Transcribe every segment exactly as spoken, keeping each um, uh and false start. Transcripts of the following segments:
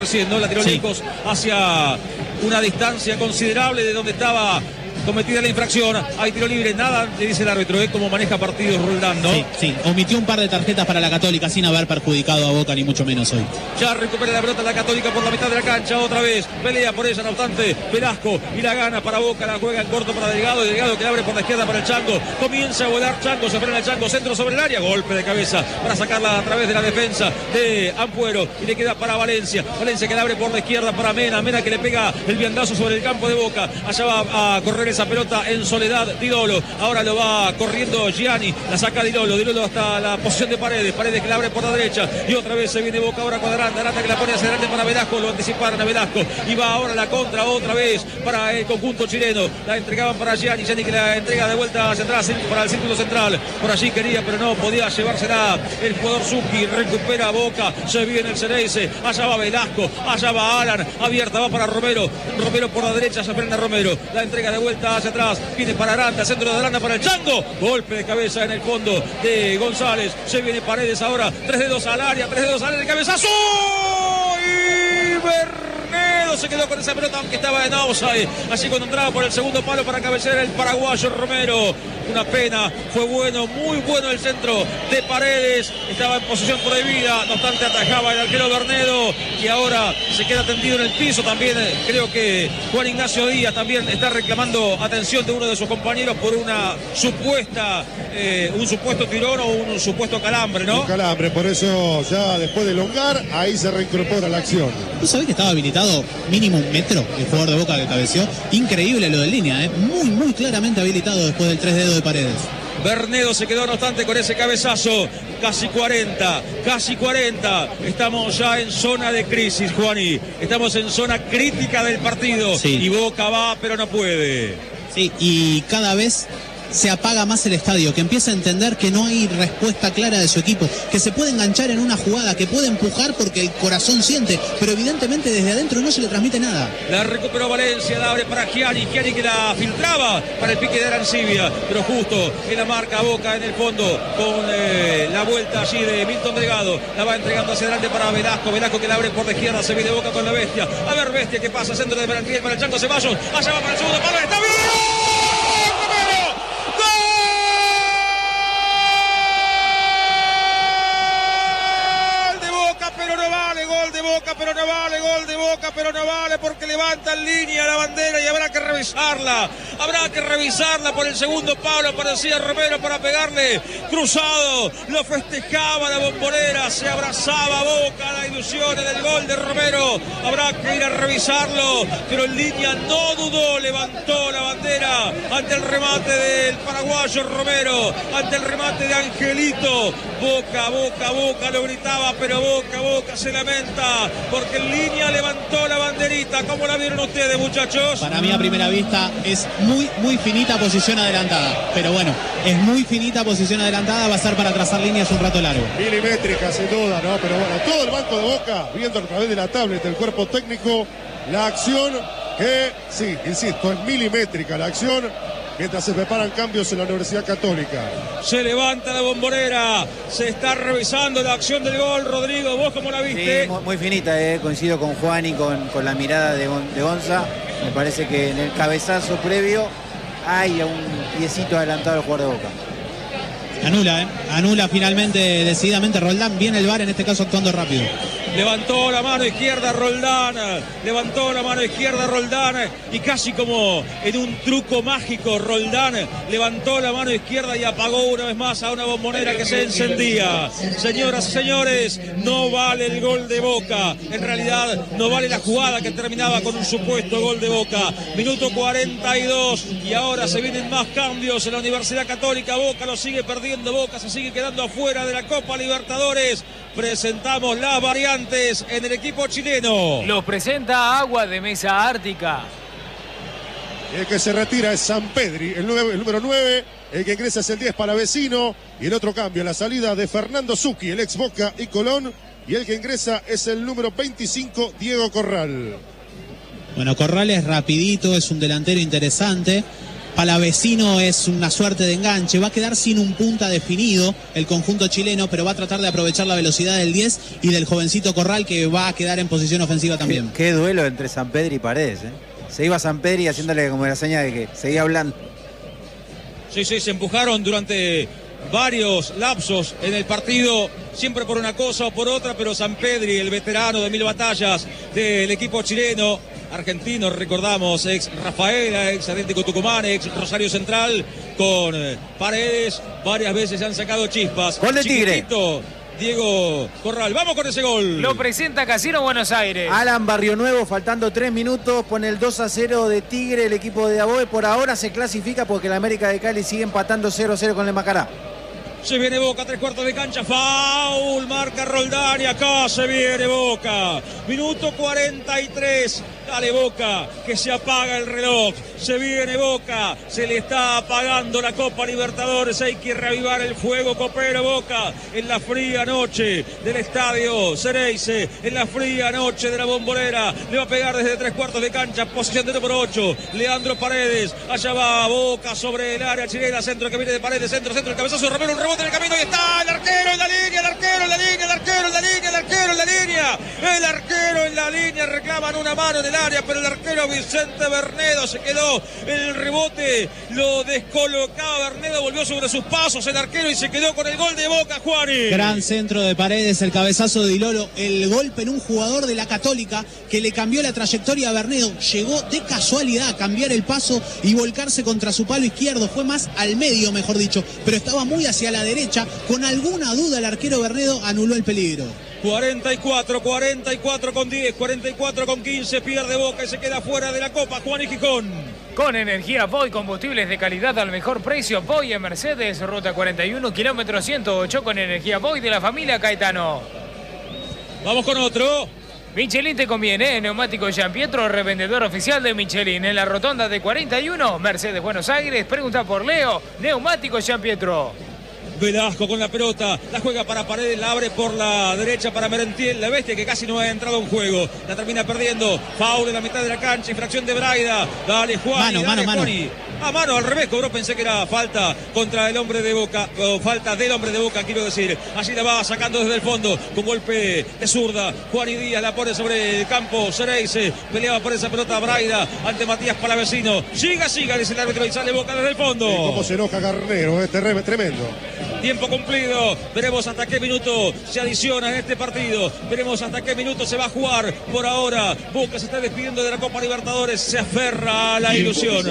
Haciendo la tiró lejos sí. hacia una distancia considerable de donde estaba cometida la infracción. Hay tiro libre, nada le dice el árbitro, es como maneja partidos Roldán, ¿no? Sí, sí, omitió un par de tarjetas para la Católica sin haber perjudicado a Boca ni mucho menos hoy. Ya recupera la pelota la Católica por la mitad de la cancha, otra vez pelea por ella, no obstante Velasco y la gana para Boca, la juega en corto para Delgado, Delgado que abre por la izquierda para el Chango, comienza a volar Chango, se frena el Chango, centro sobre el área, golpe de cabeza para sacarla a través de la defensa de Ampuero y le queda para Valencia, Valencia que la abre por la izquierda para Mena, Mena que le pega el viandazo sobre el campo de Boca, allá va a correr esa pelota en soledad Didolo, ahora lo va corriendo Gianni, la saca Didolo, Didolo hasta la posición de Paredes, Paredes que la abre por la derecha y otra vez se viene Boca ahora con Aranda, Aranda que la pone hacia adelante para Velasco, lo anticiparon a Velasco y va ahora la contra otra vez para el conjunto chileno, la entregaban para Gianni, Gianni que la entrega de vuelta hacia atrás para el círculo central, por allí quería pero no podía llevársela el jugador Zucchi, recupera Boca, se viene el Ceneice, allá va Velasco, allá va Alan, abierta va para Romero, Romero por la derecha, se frena Romero, la entrega de vuelta hacia atrás, viene para Aranda, centro de Aranda para el Chango, golpe de cabeza en el fondo de González, se viene Paredes ahora, tres dedos al área, tres dedos al área, el cabezazo y Bernedo se quedó con esa pelota aunque estaba en offside, así cuando entraba por el segundo palo para cabecear el paraguayo Romero, una pena, fue bueno, muy bueno el centro de Paredes, estaba en posición prohibida, no obstante atajaba el arquero Bernedo y ahora se queda tendido en el piso también, creo que Juan Ignacio Díaz también está reclamando atención de uno de sus compañeros por una supuesta, eh, un supuesto tirón o un supuesto calambre, ¿no? Un calambre, por eso ya después de elongar, ahí se reincorpora la acción. ¿Tú sabés que estaba habilitado mínimo un metro el jugador de Boca que cabeció? Increíble lo de línea, ¿eh? Muy, muy claramente habilitado después del tres dedos de Paredes. Bernedo se quedó no obstante con ese cabezazo, casi cuarenta, casi cuarenta, estamos ya en zona de crisis, Juani, estamos en zona crítica del partido, sí. Y Boca va pero no puede. Sí, y cada vez se apaga más el estadio, que empieza a entender que no hay respuesta clara de su equipo, que se puede enganchar en una jugada, que puede empujar porque el corazón siente, pero evidentemente desde adentro no se le transmite nada. La recuperó Valencia, la abre para Gianni, Gianni que la filtraba para el pique de Arancibia, pero justo en la marca Boca en el fondo, con eh, la vuelta allí de Milton Delgado, la va entregando hacia adelante para Velasco, Velasco que la abre por la izquierda, se viene Boca con la Bestia, a ver Bestia que pasa, centro de Berantiel para el Chango Ceballos, allá va para el segundo palo, está bien. Boca, pero no vale, gol de Boca, pero no vale porque levanta en línea la bandera y habrá que revisarla, habrá que revisarla por el segundo palo, aparecía Romero para pegarle cruzado, lo festejaba la bombonera, se abrazaba Boca, la ilusión del gol de Romero, habrá que ir a revisarlo, pero en línea no dudó, levantó la bandera ante el remate del paraguayo Romero, ante el remate de Angelito, Boca, Boca, Boca, lo gritaba, pero Boca, Boca se lamenta, porque en línea levantó la banderita. ¿Cómo la vieron ustedes, muchachos? Para mí a primera vista es muy, muy finita posición adelantada, pero bueno, es muy finita posición adelantada, va a ser para trazar líneas un rato largo. Milimétrica sin duda, ¿no? Pero bueno, todo el banco de Boca viendo a través de la tablet del cuerpo técnico la acción que, sí, insisto, es milimétrica la acción mientras se preparan cambios en la Universidad Católica. Se levanta la bombonera, se está revisando la acción del gol. Rodrigo, ¿vos cómo la viste? Sí, muy, muy finita, eh. Coincido con Juan y con, con la mirada de, de Gonza. Me parece que en el cabezazo previo hay un piecito adelantado al jugador de Boca. Anula, ¿eh? Anula finalmente, decididamente Roldán. Viene el V A R en este caso actuando rápido. Levantó la mano izquierda Roldán, levantó la mano izquierda Roldán y casi como en un truco mágico Roldán levantó la mano izquierda y apagó una vez más a una bombonera que se encendía. Señoras y señores, no vale el gol de Boca, en realidad no vale la jugada que terminaba con un supuesto gol de Boca. Minuto cuarenta y dos y ahora se vienen más cambios en la Universidad Católica. Boca lo sigue perdiendo, Boca se sigue quedando afuera de la Copa Libertadores. Presentamos las variantes en el equipo chileno. Los presenta Agua de Mesa Ártica. El que se retira es Sampedri, el, nueve, el número nueve. El que ingresa es el diez para Vecino. Y el otro cambio, la salida de Fernando Zucchi, el ex Boca y Colón. Y el que ingresa es el número veinticinco, Diego Corral. Bueno, Corral es rapidito, es un delantero interesante. Palavecino es una suerte de enganche, va a quedar sin un punta definido el conjunto chileno, pero va a tratar de aprovechar la velocidad del diez y del jovencito Corral, que va a quedar en posición ofensiva también. Qué, qué duelo entre Sampedri y Paredes, ¿eh? Se iba Sampedri haciéndole como la seña de que seguía hablando. Sí, sí, se empujaron durante varios lapsos en el partido, siempre por una cosa o por otra, pero Sampedri, el veterano de mil batallas del equipo chileno, argentino, recordamos, ex Rafaela, ex Atlético Tucumán, ex Rosario Central, con Paredes, varias veces se han sacado chispas. Gol de Tigre. Chiquitito Diego Corral, vamos con ese gol. Lo presenta Casino Buenos Aires. Alan Barrionuevo, faltando tres minutos, pone el dos a cero de Tigre, el equipo de Aboe. Por ahora se clasifica porque el América de Cali sigue empatando cero a cero con el Macará. Se viene Boca, tres cuartos de cancha, foul, marca Roldán y acá se viene Boca. Minuto cuarenta y tres, dale Boca, que se apaga el reloj. Se viene Boca, se le está apagando la Copa Libertadores, hay que reavivar el fuego copero Boca en la fría noche del estadio Xereyce, en la fría noche de la Bombonera. Le va a pegar desde tres cuartos de cancha, posición de número ocho, Leandro Paredes, allá va Boca sobre el área chilena, centro que viene de Paredes, centro, centro, el cabezazo de Romero, un rebote en el camino y está el arquero en la línea, el arquero en la línea, el arquero en la línea, el arquero en la línea, el arquero en la línea, reclaman una mano en el área, pero el arquero Vicente Bernedo se quedó en el rebote, lo descolocaba Bernedo, volvió sobre sus pasos el arquero y se quedó con el gol de Boca, Juani. Gran centro de Paredes, el cabezazo de Dilolo, el golpe en un jugador de la Católica que le cambió la trayectoria a Bernedo, llegó de casualidad a cambiar el paso y volcarse contra su palo izquierdo, fue más al medio mejor dicho, pero estaba muy hacia la derecha, con alguna duda el arquero Bernedo anuló el peligro. cuarenta y cuatro, cuarenta y cuatro con diez, cuarenta y cuatro con quince, pierde Boca y se queda fuera de la Copa, Juan y Gijón. Con energía Voy, combustibles de calidad al mejor precio. Voy en Mercedes, ruta cuarenta y uno, kilómetro ciento ocho, con energía Voy de la familia Caetano. Vamos con otro. Michelin te conviene, neumático Gian Pietro, revendedor oficial de Michelin. En la rotonda de cuarenta y uno, Mercedes Buenos Aires, pregunta por Leo, neumático Gian Pietro. Velasco con la pelota, la juega para Paredes, la abre por la derecha para Merentiel, la bestia que casi no ha entrado en juego, la termina perdiendo, foul en la mitad de la cancha, infracción de Braida, dale Juan, mano, dale mano, Juani. A mano al revés, cobró, pensé que era falta contra el hombre de Boca, o falta del hombre de Boca, quiero decir. Allí la va sacando desde el fondo, con golpe de zurda. Juan y Díaz la pone sobre el campo, Xereyce, peleaba por esa pelota Braida, ante Matías Palavecino. Siga, siga, dice el árbitro y sale Boca desde el fondo. Y cómo se enoja Garnero, es tremendo. Tiempo cumplido, veremos hasta qué minuto se adiciona en este partido, veremos hasta qué minuto se va a jugar. Por ahora, Boca se está despidiendo de la Copa Libertadores, se aferra a la ilusión.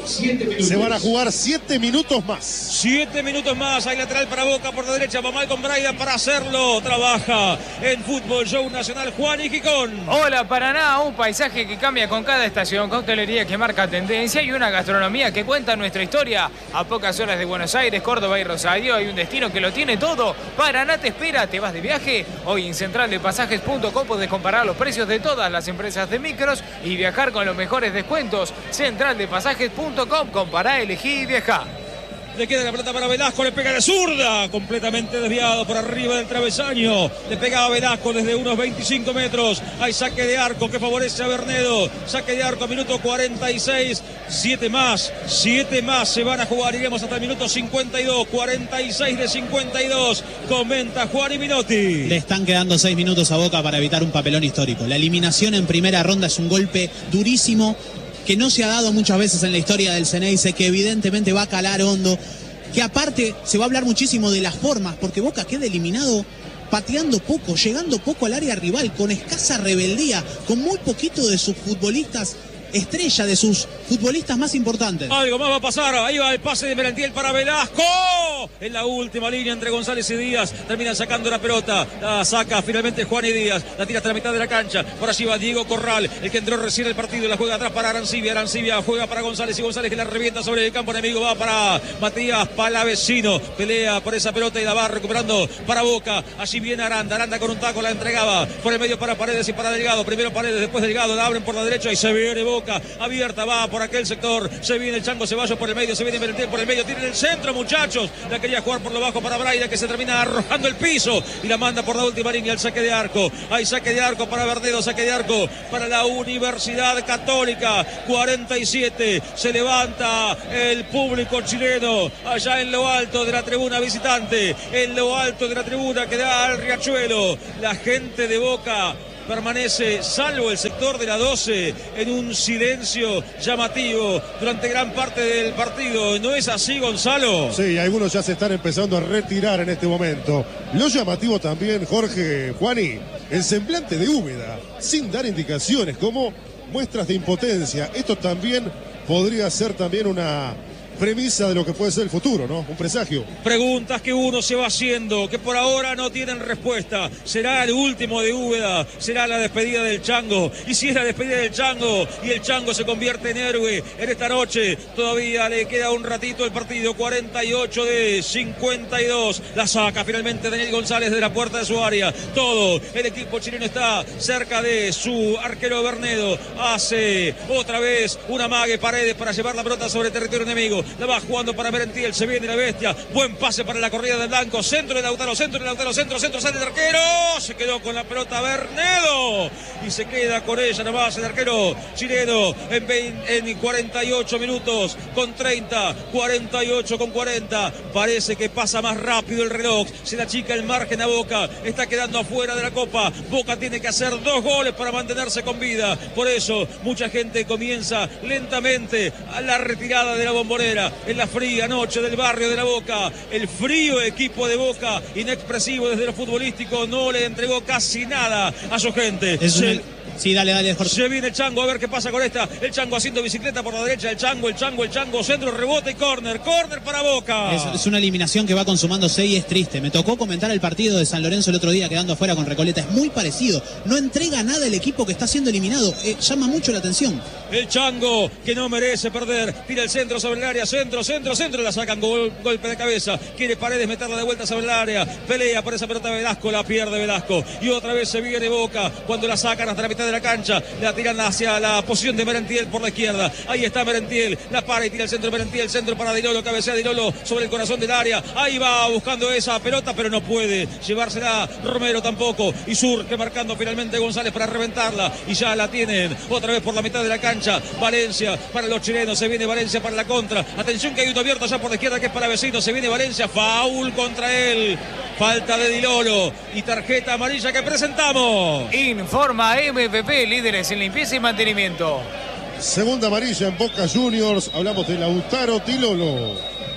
Se van a jugar siete minutos más. Siete minutos más, hay lateral para Boca por la derecha, va Malcolm Braida para hacerlo, trabaja en Fútbol Show Nacional Juan y Gijón. Hola Paraná, un paisaje que cambia con cada estación, coctelería que marca tendencia y una gastronomía que cuenta nuestra historia. A pocas horas de Buenos Aires, Córdoba y Rosario hay un destino que lo tiene todo. Paraná te espera, ¿te vas de viaje? Hoy en central de pasajes punto com podés comparar los precios de todas las empresas de micros y viajar con los mejores descuentos. central de pasajes punto com, compará, elegí y viajá. Le queda la pelota para Velasco, le pega de zurda, completamente desviado por arriba del travesaño. Le pega a Velasco desde unos veinticinco metros. Hay saque de arco que favorece a Bernedo. Saque de arco, minuto cuarenta y seis. Siete más, siete más se van a jugar. Iremos hasta el minuto cincuenta y dos, cuarenta y seis de cincuenta y dos. Comenta Juan y Minotti. Le están quedando seis minutos a Boca para evitar un papelón histórico. La eliminación en primera ronda es un golpe durísimo que no se ha dado muchas veces en la historia del Xeneize, que evidentemente va a calar hondo, que aparte se va a hablar muchísimo de las formas, porque Boca queda eliminado pateando poco, llegando poco al área rival, con escasa rebeldía, con muy poquito de sus futbolistas estrella, de sus futbolistas más importantes. Algo más va a pasar, ahí va el pase de Merentiel para Velasco, en la última línea entre González y Díaz, termina sacando la pelota, la saca finalmente Juan y Díaz, la tira hasta la mitad de la cancha, por allí va Diego Corral, el que entró recién el partido, la juega atrás para Arancibia, Arancibia juega para González y González que la revienta sobre el campo enemigo, va para Matías Palavecino, pelea por esa pelota y la va recuperando para Boca, allí viene Aranda, Aranda con un taco la entregaba, por el medio para Paredes y para Delgado, primero Paredes, después Delgado, la abren por la derecha y se viene Boca. Boca, abierta, va por aquel sector, se viene el Chango Ceballos por el medio, se viene Merentiel por el medio, tiene el centro, muchachos, la quería jugar por lo bajo para Braida, que se termina arrojando el piso y la manda por la última línea, el saque de arco, hay saque de arco para Verdedo, saque de arco para la Universidad Católica, cuarenta y siete, se levanta el público chileno, allá en lo alto de la tribuna visitante, en lo alto de la tribuna que da al Riachuelo, la gente de Boca permanece, salvo el sector de la doce, en un silencio llamativo durante gran parte del partido. ¿No es así, Gonzalo? Sí, algunos ya se están empezando a retirar en este momento. Lo llamativo también, Jorge, Juani, el semblante de Úbeda, sin dar indicaciones, como muestras de impotencia. Esto también podría ser también una premisa de lo que puede ser el futuro, ¿no? Un presagio. Preguntas que uno se va haciendo, que por ahora no tienen respuesta. ¿Será el último de Úbeda? ¿Será la despedida del Chango? Y si es la despedida del Chango y el Chango se convierte en héroe en esta noche, todavía le queda un ratito el partido, cuarenta y ocho de cincuenta y dos. La saca finalmente Daniel González de la puerta de su área. Todo el equipo chileno está cerca de su arquero Bernedo. Hace otra vez una amague Paredes para llevar la pelota sobre el territorio enemigo. La va jugando para Merentiel, se viene la bestia, buen pase para la corrida del blanco, centro de Lautaro, centro de Lautaro, centro, centro, sale el arquero, se quedó con la pelota Bernedo y se queda con ella nomás el arquero chileno en, veinte, en cuarenta y ocho minutos con treinta, cuarenta y ocho con cuarenta, parece que pasa más rápido el reloj, se le achica el margen a Boca, está quedando afuera de la Copa, Boca tiene que hacer dos goles para mantenerse con vida, por eso mucha gente comienza lentamente a la retirada de la Bombonera. En la fría noche del barrio de la Boca, el frío equipo de Boca, inexpresivo desde lo futbolístico, no le entregó casi nada a su gente. Es Se... una... Sí, dale, dale, Jorge. Se viene el Chango, a ver qué pasa con esta. El Chango haciendo bicicleta por la derecha, el Chango, el Chango, el Chango, centro, rebote y córner. Córner para Boca. Es, es una eliminación que va consumándose y es triste. Me tocó comentar el partido de San Lorenzo el otro día quedando afuera con Recoleta. Es muy parecido. No entrega nada el equipo que está siendo eliminado. Eh, llama mucho la atención. El Chango, que no merece perder. Tira el centro sobre el área. Centro, centro, centro. La sacan. Gol, golpe de cabeza. Quiere Paredes meterla de vuelta sobre el área. Pelea por esa pelota Velasco. La pierde Velasco. Y otra vez se viene Boca. Cuando la sacan hasta la mitad de la cancha. La tiran hacia la posición de Merentiel por la izquierda. Ahí está Merentiel. La para y tira el centro de Merentiel. Centro para Dilolo. Cabecea Dilolo sobre el corazón del área. Ahí va buscando esa pelota, pero no puede llevársela Romero tampoco. Y surge marcando finalmente González para reventarla. Y ya la tienen otra vez por la mitad de la cancha. Valencia para los chilenos. Se viene Valencia para la contra. Atención que hay uno abierto allá por la izquierda que es para Vecino. Se viene Valencia. Foul contra él. Falta de Dilolo. Y tarjeta amarilla que presentamos. Informa M V P, líderes en limpieza y mantenimiento. Segunda amarilla en Boca Juniors. Hablamos de Lautaro Dilolo.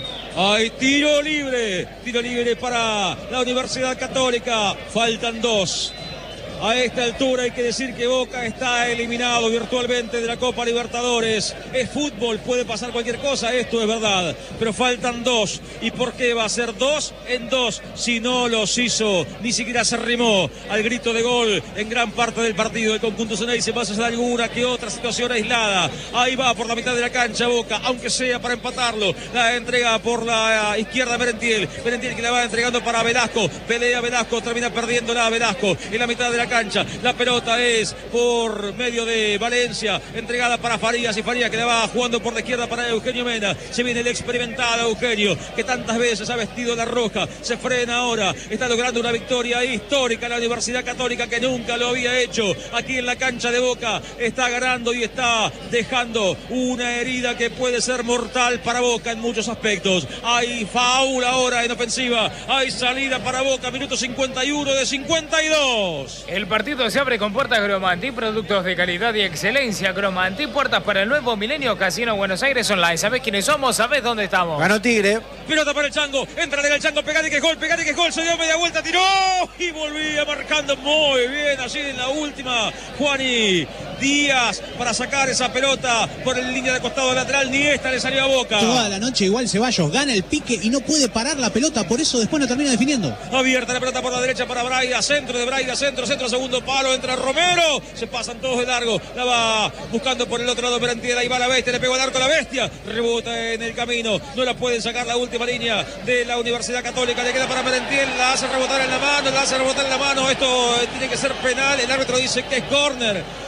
Hay tiro libre. Tiro libre para la Universidad Católica. Faltan dos. A esta altura hay que decir que Boca está eliminado virtualmente de la Copa Libertadores. Es fútbol, puede pasar cualquier cosa, esto es verdad. Pero faltan dos. ¿Y por qué va a ser dos en dos? Si no los hizo, ni siquiera se arrimó al grito de gol en gran parte del partido. El conjunto Ceneice se pasa a alguna que otra situación aislada. Ahí va por la mitad de la cancha Boca, aunque sea para empatarlo. La entrega por la izquierda Merentiel. Merentiel que la va entregando para Velasco. Pelea Velasco, termina perdiéndola Velasco en la mitad de la cancha. La pelota es por medio de Valencia, entregada para Farías y Farías que la va jugando por la izquierda para Eugenio Mena. Se viene el experimentado Eugenio que tantas veces ha vestido la roja. Se frena ahora, está logrando una victoria histórica la Universidad Católica que nunca lo había hecho aquí en la cancha de Boca. Está ganando y está dejando una herida que puede ser mortal para Boca en muchos aspectos. Hay foul ahora en ofensiva, hay salida para Boca, minuto cincuenta y uno de cincuenta y dos. El partido se abre con puertas Gromanti, productos de calidad y excelencia. Gromanti, puertas para el nuevo milenio, Casino Buenos Aires Online. ¿Sabés quiénes somos? ¿Sabés dónde estamos? Ganó Tigre. Pelota para el Chango, entra el Chango, pegate que es gol, pegate que es gol, se dio media vuelta, tiró y volvía marcando muy bien allí en la última. Juani Díaz para sacar esa pelota por el línea de costado lateral, ni esta le salió a Boca. Toda la noche igual Ceballos gana el pique y no puede parar la pelota, por eso después no termina definiendo. Abierta la pelota por la derecha para Braida, centro de Braida, centro, centro, segundo palo, entra Romero, se pasan todos de largo, la va buscando por el otro lado Merentiel, ahí va la bestia, le pegó al arco a la bestia, rebota en el camino, no la pueden sacar la última línea de la Universidad Católica, le queda para Merentiel, la hace rebotar en la mano, la hace rebotar en la mano, esto tiene que ser penal, el árbitro dice que es córner.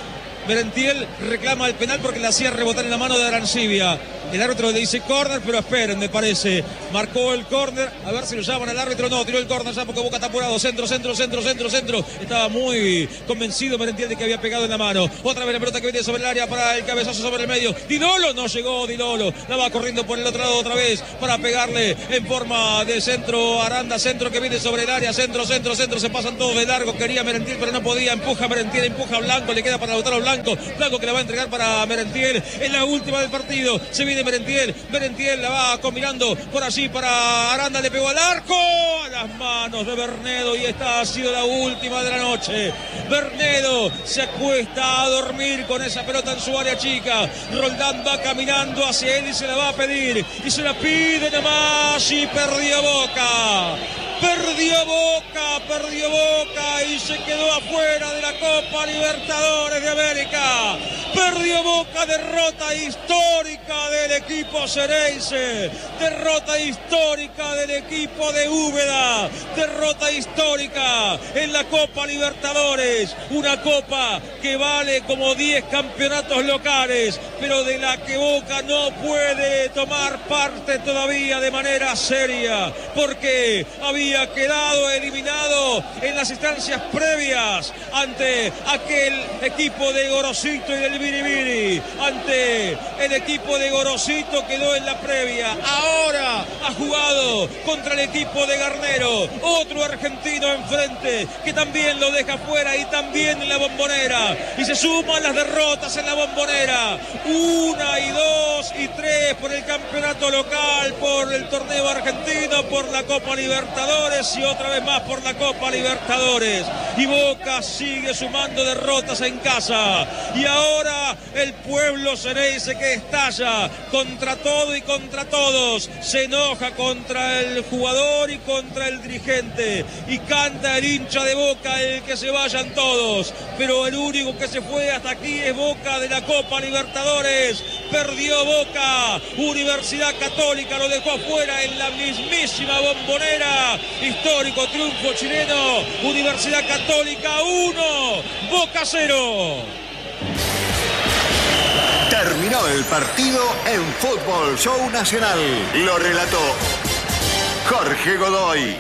Merentiel reclama el penal porque le hacía rebotar en la mano de Arancibia. El árbitro le dice córner, pero esperen, me parece. Marcó el córner, a ver si lo llaman al árbitro. No, tiró el córner ya porque Boca está apurado. Centro, centro, centro, centro, centro. Estaba muy convencido Merentiel de que había pegado en la mano. Otra vez la pelota que viene sobre el área para el cabezazo sobre el medio. Dilolo, no llegó Dilolo. La va corriendo por el otro lado otra vez para pegarle en forma de centro. Aranda, centro que viene sobre el área. Centro, centro, centro. Se pasan todos de largo. Quería Merentiel, pero no podía. Empuja Merentiel, empuja Blanco. Le queda para Lautaro Blanco. Blanco que la va a entregar para Merentiel. En la última del partido. Se viene Merentiel. Merentiel la va combinando por allí para Aranda. Le pegó al arco. A las manos de Bernedo. Y esta ha sido la última de la noche. Bernedo se acuesta a dormir con esa pelota en su área chica. Roldán va caminando hacia él y se la va a pedir. Y se la pide nomás. Y perdió Boca. Perdió Boca, perdió Boca y se quedó afuera de la Copa Libertadores de América. Perdió Boca, derrota histórica del equipo Xereyse. Derrota histórica del equipo de Úbeda. Derrota histórica en la Copa Libertadores. Una copa que vale como diez campeonatos locales, pero de la que Boca no puede tomar parte todavía de manera seria, porque había quedado eliminado en las instancias previas ante aquel equipo de Gorosito y del Biribiri. Ante el equipo de Gorosito quedó en la previa. Ahora ha jugado contra el equipo de Garnero, otro argentino enfrente que también lo deja fuera y también en la Bombonera. Y se suman las derrotas en la Bombonera. Una y dos y tres por el campeonato local, por el torneo argentino, por la Copa Libertadores y otra vez más por la Copa Libertadores. Y Boca sigue sumando derrotas en casa. Y ahora el pueblo xereyse que estalla contra todo y contra todos. Se enoja contra el jugador y contra el dirigente. Y canta el hincha de Boca el que se vayan todos. Pero el único que se fue hasta aquí es Boca de la Copa Libertadores. Perdió Boca. Universidad Católica lo dejó afuera en la mismísima Bombonera. Histórico triunfo chileno. Universidad Católica uno, Boca cero. Terminó el partido en Fútbol Show Nacional. Lo relató Jorge Godoy.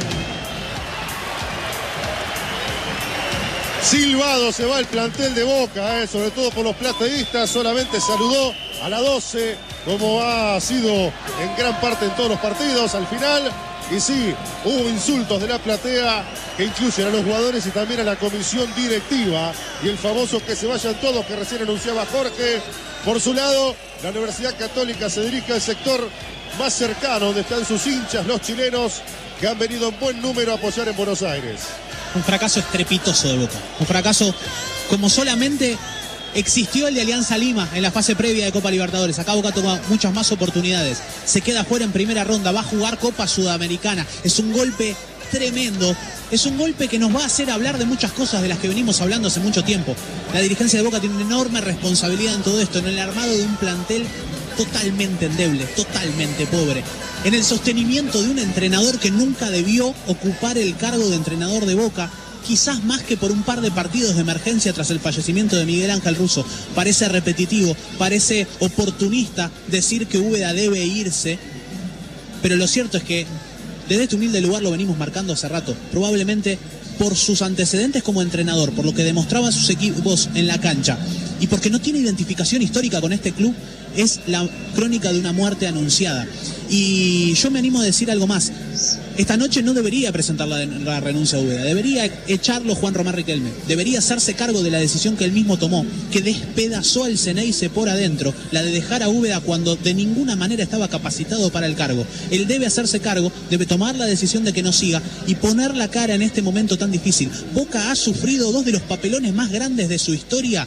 Silbado se va el plantel de Boca, eh, sobre todo por los plateístas. Solamente saludó a la doce, como ha sido en gran parte en todos los partidos. Al final, y sí, hubo insultos de la platea que incluyen a los jugadores y también a la comisión directiva. Y el famoso que se vayan todos que recién anunciaba Jorge. Por su lado, la Universidad Católica se dirige al sector más cercano, donde están sus hinchas, los chilenos, que han venido en buen número a apoyar en Buenos Aires. Un fracaso estrepitoso de Boca. Un fracaso como solamente existió el de Alianza Lima en la fase previa de Copa Libertadores. Acá Boca toma muchas más oportunidades. Se queda fuera en primera ronda. Va a jugar Copa Sudamericana. Es un golpe tremendo. Es un golpe que nos va a hacer hablar de muchas cosas de las que venimos hablando hace mucho tiempo. La dirigencia de Boca tiene una enorme responsabilidad en todo esto, en el armado de un plantel totalmente endeble, totalmente pobre, en el sostenimiento de un entrenador que nunca debió ocupar el cargo de entrenador de Boca, quizás más que por un par de partidos de emergencia tras el fallecimiento de Miguel Ángel Russo. Parece repetitivo, parece oportunista decir que Úbeda debe irse, pero lo cierto es que desde este humilde lugar lo venimos marcando hace rato. Probablemente por sus antecedentes como entrenador, por lo que demostraban sus equipos en la cancha y porque no tiene identificación histórica con este club, es la crónica de una muerte anunciada. Y yo me animo a decir algo más. Esta noche no debería presentar la, la renuncia a Úbeda, debería echarlo Juan Román Riquelme, debería hacerse cargo de la decisión que él mismo tomó, que despedazó al Xeneize por adentro, la de dejar a Úbeda cuando de ninguna manera estaba capacitado para el cargo. Él debe hacerse cargo, debe tomar la decisión de que no siga y poner la cara en este momento tan difícil. Boca ha sufrido dos de los papelones más grandes de su historia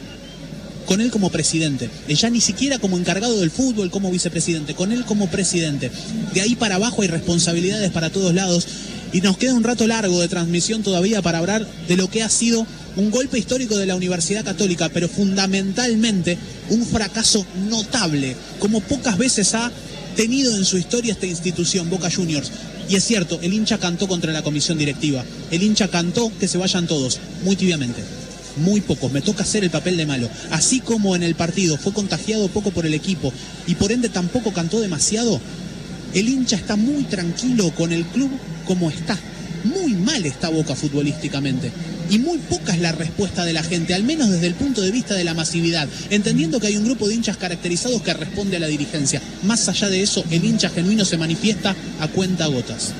con él como presidente, ya ni siquiera como encargado del fútbol, como vicepresidente, con él como presidente. De ahí para abajo hay responsabilidades para todos lados y nos queda un rato largo de transmisión todavía para hablar de lo que ha sido un golpe histórico de la Universidad Católica, pero fundamentalmente un fracaso notable, como pocas veces ha tenido en su historia esta institución, Boca Juniors. Y es cierto, el hincha cantó contra la comisión directiva, el hincha cantó que se vayan todos, muy tibiamente. muy pocos, me toca hacer el papel de malo. Así como en el partido fue contagiado poco por el equipo y por ende tampoco cantó demasiado, el hincha está muy tranquilo con el club como está. Muy mal está Boca futbolísticamente. Y muy poca es la respuesta de la gente, al menos desde el punto de vista de la masividad, entendiendo que hay un grupo de hinchas caracterizados que responde a la dirigencia. Más allá de eso, el hincha genuino se manifiesta a cuentagotas.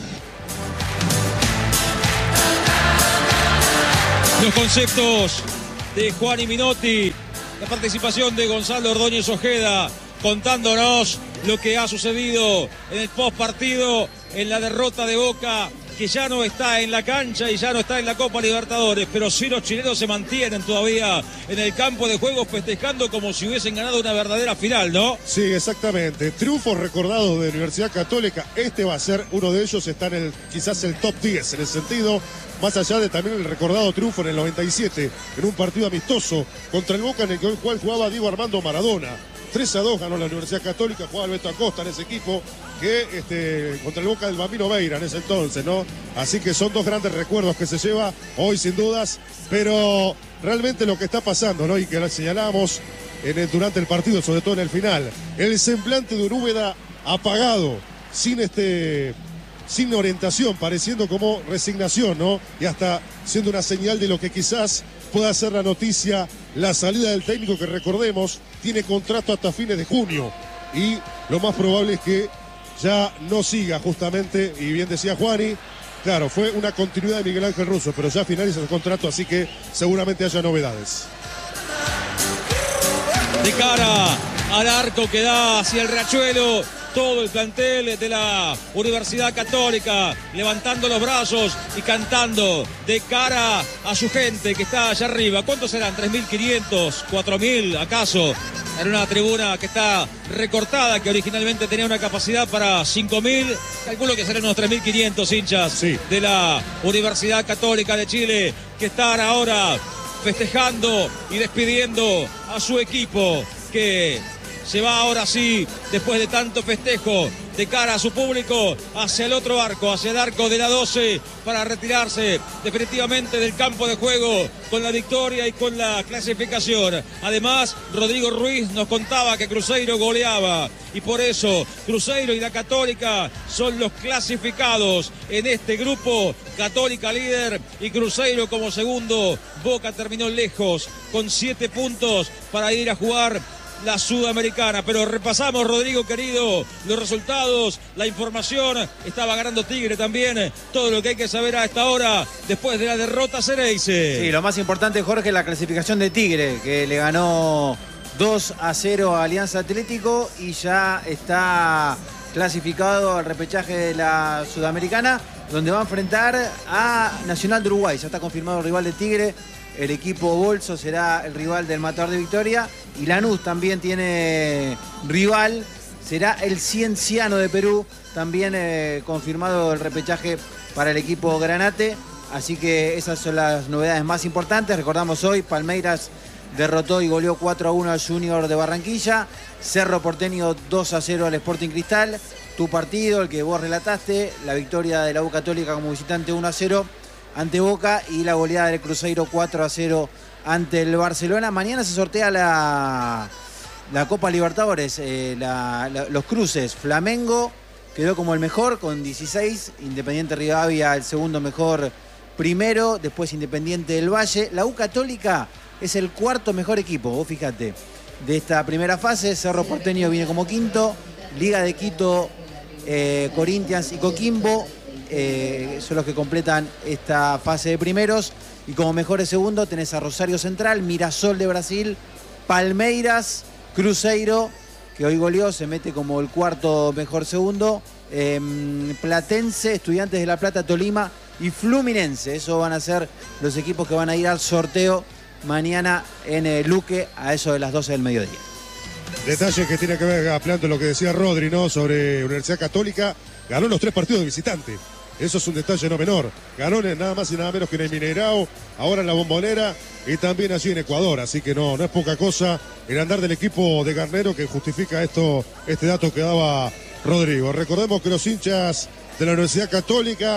Los conceptos de Juan y Minotti, la participación de Gonzalo Ordóñez Ojeda, contándonos lo que ha sucedido en el post partido, en la derrota de Boca, que ya no está en la cancha y ya no está en la Copa Libertadores, pero sí los chilenos se mantienen todavía en el campo de juego festejando como si hubiesen ganado una verdadera final, ¿no? Sí, exactamente. Triunfos recordados de Universidad Católica. Este va a ser uno de ellos, está en el quizás el top diez en el sentido, más allá de también el recordado triunfo en el noventa y siete, en un partido amistoso contra el Boca en el cual jugaba Diego Armando Maradona. tres a dos ganó la Universidad Católica, jugaba Alberto Acosta en ese equipo, que este, contra el Boca del Bambino Veira en ese entonces, ¿no? Así que son dos grandes recuerdos que se lleva hoy sin dudas, pero realmente lo que está pasando, ¿no? Y que señalamos en el, durante el partido, sobre todo en el final, el semblante de Urúbeda apagado, sin este... sin orientación, pareciendo como resignación, ¿no? Y hasta siendo una señal de lo que quizás pueda ser la noticia, la salida del técnico, que recordemos, tiene contrato hasta fines de junio. Y lo más probable es que ya no siga justamente, y bien decía Juani, claro, fue una continuidad de Miguel Ángel Russo, pero ya finaliza el contrato, así que seguramente haya novedades. De cara al arco que da hacia el Riachuelo, todo el plantel de la Universidad Católica levantando los brazos y cantando de cara a su gente que está allá arriba. ¿Cuántos serán? ¿tres mil quinientos? ¿cuatro mil acaso? En una tribuna que está recortada, que originalmente tenía una capacidad para cinco mil. Calculo que serán unos tres mil quinientos hinchas sí. de la Universidad Católica de Chile, que están ahora festejando y despidiendo a su equipo, que se va ahora sí, después de tanto festejo, de cara a su público, hacia el otro arco, hacia el arco de la doce, para retirarse definitivamente del campo de juego con la victoria y con la clasificación. Además, Rodrigo Ruiz nos contaba que Cruzeiro goleaba, y por eso Cruzeiro y la Católica son los clasificados en este grupo. Católica líder y Cruzeiro como segundo. Boca terminó lejos con siete puntos para ir a jugar la Sudamericana. Pero repasamos, Rodrigo querido, los resultados, la información. Estaba ganando Tigre también, todo lo que hay que saber a esta hora después de la derrota Ceneice. Sí, lo más importante, Jorge, la clasificación de Tigre, que le ganó dos a cero a Alianza Atlético y ya está clasificado al repechaje de la Sudamericana, donde va a enfrentar a Nacional de Uruguay. Ya está confirmado el rival de Tigre. El equipo Bolso será el rival del Matador de Victoria. Y Lanús también tiene rival. Será el Cienciano de Perú. También eh, confirmado el repechaje para el equipo Granate. Así que esas son las novedades más importantes. Recordamos hoy, Palmeiras derrotó y goleó cuatro a uno al Junior de Barranquilla. Cerro Porteño dos a cero al Sporting Cristal. Tu partido, el que vos relataste. La victoria de la U Católica como visitante uno a cero ante Boca, y la goleada del Cruzeiro cuatro a cero ante el Barcelona. Mañana se sortea la, la Copa Libertadores, eh, la, la, los cruces. Flamengo quedó como el mejor con dieciséis, Independiente Rivadavia el segundo mejor primero, después Independiente del Valle. La U Católica es el cuarto mejor equipo, vos fíjate, de esta primera fase. Cerro Porteño viene como quinto, Liga de Quito, eh, Corinthians y Coquimbo Eh, son los que completan esta fase de primeros. Y como mejores segundo tenés a Rosario Central, Mirasol de Brasil, Palmeiras, Cruzeiro, que hoy goleó, se mete como el cuarto mejor segundo, eh, Platense, Estudiantes de La Plata, Tolima y Fluminense. Esos van a ser los equipos que van a ir al sorteo mañana en eh, Luque a eso de las doce del mediodía. Detalle que tiene que ver, ampliando lo que decía Rodri, ¿no? Sobre Universidad Católica. Ganó los tres partidos de visitante. Eso es un detalle no menor. Ganó nada más y nada menos que en el Mineirao, ahora en la Bombonera y también allí en Ecuador. Así que no, no es poca cosa el andar del equipo de Garnero, que justifica esto, este dato que daba Rodrigo. Recordemos que los hinchas de la Universidad Católica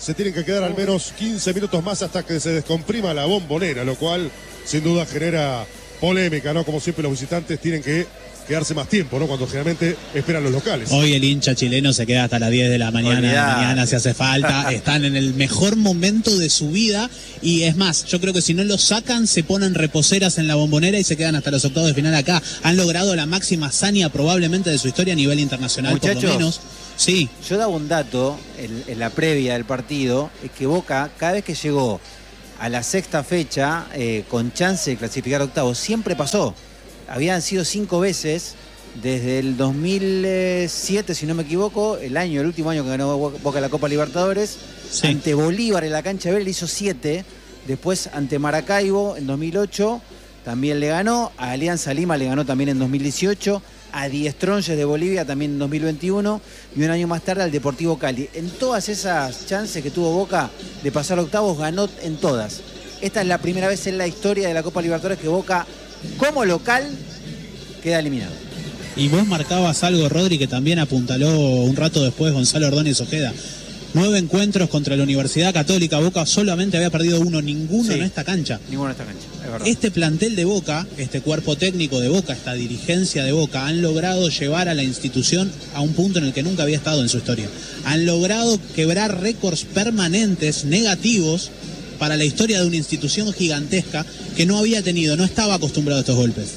se tienen que quedar al menos quince minutos más hasta que se descomprima la Bombonera, lo cual sin duda genera polémica, ¿no? Como siempre los visitantes tienen que quedarse más tiempo, ¿no? Cuando generalmente esperan los locales. Hoy el hincha chileno se queda hasta las diez de la mañana, Olvidá. mañana si hace falta, están en el mejor momento de su vida y es más, yo creo que si no los sacan se ponen reposeras en la Bombonera y se quedan hasta los octavos de final acá. Han logrado la máxima hazaña probablemente de su historia a nivel internacional. Muchachos, por lo menos. Sí. Yo daba un dato en, en la previa del partido, es que Boca, cada vez que llegó a la sexta fecha, eh, con chance de clasificar octavos, siempre pasó. Habían sido cinco veces desde el dos mil siete, si no me equivoco, el año, el último año que ganó Boca la Copa Libertadores. Sí. Ante Bolívar en la cancha verde hizo siete. Después ante Maracaibo en dos mil ocho también le ganó. A Alianza Lima le ganó también en dos mil dieciocho. A Die Strongest de Bolivia también en dos mil veintiuno. Y un año más tarde al Deportivo Cali. En todas esas chances que tuvo Boca de pasar a octavos, ganó en todas. Esta es la primera vez en la historia de la Copa Libertadores que Boca, como local, queda eliminado. Y vos marcabas algo, Rodri, que también apuntaló un rato después Gonzalo Ordóñez Ojeda. Nueve encuentros contra la Universidad Católica. Boca solamente había perdido uno, ninguno sí, en esta cancha. Ninguno en esta cancha, es verdad. Este plantel de Boca, este cuerpo técnico de Boca, esta dirigencia de Boca, han logrado llevar a la institución a un punto en el que nunca había estado en su historia. Han logrado quebrar récords permanentes, negativos, para la historia de una institución gigantesca que no había tenido, no estaba acostumbrado a estos golpes.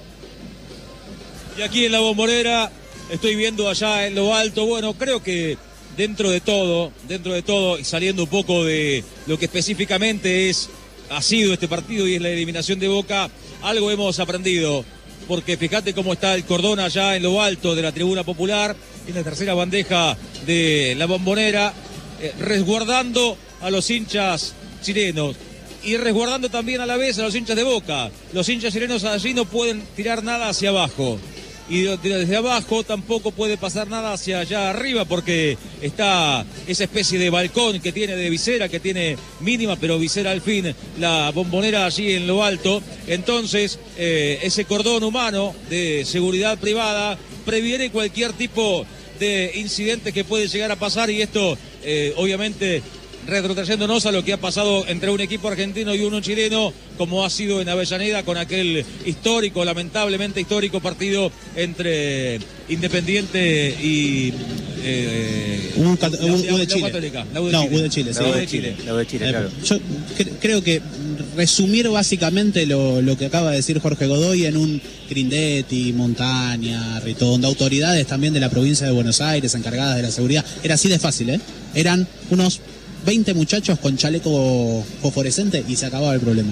Y aquí en la Bombonera, estoy viendo allá en lo alto, bueno, creo que dentro de todo, dentro de todo, y saliendo un poco de lo que específicamente es, ha sido este partido y es la eliminación de Boca, algo hemos aprendido, porque fíjate cómo está el cordón allá en lo alto de la tribuna popular, en la tercera bandeja de la Bombonera, eh, resguardando a los hinchas chilenos y resguardando también a la vez a los hinchas de Boca. Los hinchas chilenos allí no pueden tirar nada hacia abajo. Y desde abajo tampoco puede pasar nada hacia allá arriba porque está esa especie de balcón que tiene de visera, que tiene mínima pero visera al fin, la Bombonera allí en lo alto. Entonces eh, ese cordón humano de seguridad privada previene cualquier tipo de incidente que puede llegar a pasar y esto eh, obviamente retrotrayéndonos a lo que ha pasado entre un equipo argentino y uno chileno, como ha sido en Avellaneda con aquel histórico, lamentablemente histórico partido entre Independiente y eh, U, la, U, U de Chile. Católica, la U de no, Chile. U de Chile, sí. La U de Chile, la U de Chile, claro. Yo cre creo que resumir básicamente lo, lo que acaba de decir Jorge Godoy en un Grindetti, Montaña, Ritondo, autoridades también de la provincia de Buenos Aires encargadas de la seguridad, era así de fácil, ¿eh? Eran unos veinte muchachos con chaleco fosforescente y se acababa el problema.